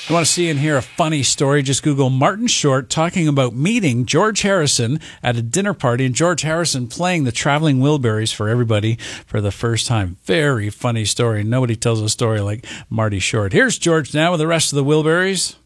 You want to see and hear a funny story? Just Google Martin Short talking about meeting George Harrison at a dinner party and George Harrison playing the Traveling Wilburys for everybody for the first time. Very funny story. Nobody tells a story like Marty Short. Here's George now with the rest of the Wilburys.